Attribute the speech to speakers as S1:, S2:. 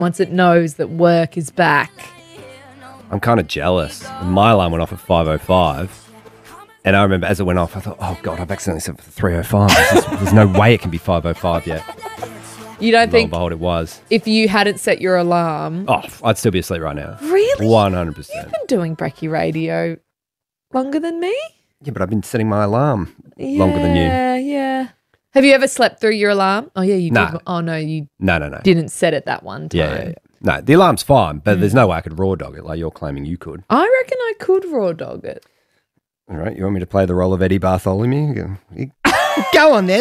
S1: once it knows that work is back.
S2: I'm kind of jealous. My alarm went off at 5:05. And I remember as it went off, I thought, oh, God, I've accidentally set it for 3:05. There's no way it can be 5:05 yet.
S1: You don't
S2: Lo and
S1: think
S2: behold, it was.
S1: if you hadn't set your alarm...
S2: Oh, I'd still be asleep right now.
S1: Really?
S2: 100%.
S1: You've been doing Brekkie Radio longer than me?
S2: Yeah, but I've been setting my alarm longer than you.
S1: Yeah. Have you ever slept through your alarm? Oh, yeah, you
S2: No.
S1: did. Oh, no, you
S2: No.
S1: didn't set it that one time.
S2: Yeah. No, the alarm's fine, but there's no way I could raw dog it like you're claiming you could.
S1: I reckon I could raw dog it.
S2: All right, you want me to play the role of Eddie Bartholomew? Go on then.